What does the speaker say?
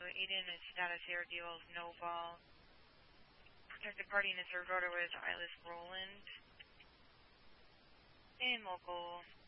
Eden is status here, deals no ball. Protected party in the third order was Eyeless Roland. And local